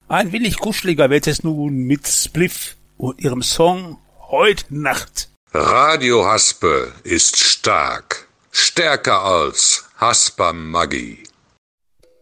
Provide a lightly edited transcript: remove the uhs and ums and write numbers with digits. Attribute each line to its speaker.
Speaker 1: Ein wenig kuscheliger wird es nun mit Spliff und ihrem Song Heut Nacht.
Speaker 2: Radio Haspe ist stark. Stärker als Hasper Maggi.